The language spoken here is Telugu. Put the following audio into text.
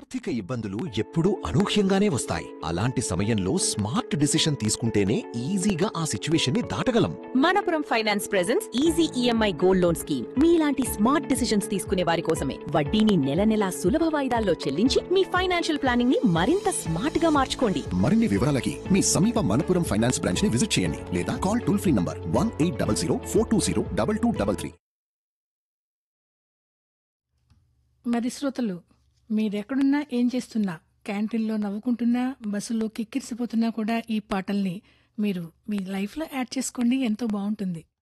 ఆర్థిక ఇబ్బందులు ఎప్పుడూ అనూహ్యంగానే వస్తాయి. అలాంటి సమయంలో స్మార్ట్ డిసిషన్ తీసుకుంటేనే ఈజీగా ఆ సిచ్యువేషన్ని దాటగలం. Manappuram finance presence easy EMI gold loan scheme మీలాంటి స్మార్ట్ డిసిషన్స్ తీసుకునే వారి కోసమే. వడ్డీని నెల నెలా సులభ వాయిదాల్లో చెల్లించి మీ ఫైనాన్షియల్ ప్లానింగ్ ని మరింత స్మార్ట్ గా మార్చుకోండి. మరిన్ని వివరాలకి మీ సమీప మనపురం ఫైనాన్స్ బ్రాంచ్ ని విజిట్ చేయండి లేదా కాల్ టోల్ ఫ్రీ నంబర్ 1800 420 2233. మరి శ్రోతలు, మీరెక్కడున్నా ఏం చేస్తున్నా, క్యాంటీన్లో నవ్వుకుంటున్నా, బస్సులో కిక్కిరిసిపోతున్నా కూడా ఈ పాటల్ని మీరు మీ లైఫ్లో యాడ్ చేసుకోండి, ఎంతో బాగుంటుంది.